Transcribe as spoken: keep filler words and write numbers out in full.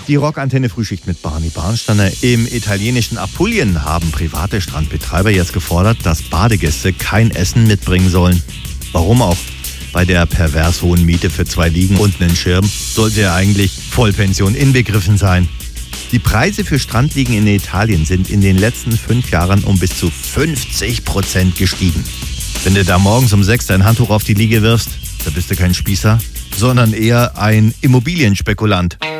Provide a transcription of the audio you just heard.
Die Rockantenne Frühschicht mit Barney Barnsteiner. Im italienischen Apulien haben private Strandbetreiber jetzt gefordert, dass Badegäste kein Essen mitbringen sollen. Warum auch? Bei der pervers hohen Miete für zwei Liegen und einen Schirm sollte ja eigentlich Vollpension inbegriffen sein. Die Preise für Strandliegen in Italien sind in den letzten fünf Jahren um bis zu fünfzig Prozent gestiegen. Wenn du da morgens um sechs dein Handtuch auf die Liege wirfst, da bist du kein Spießer, sondern eher ein Immobilienspekulant.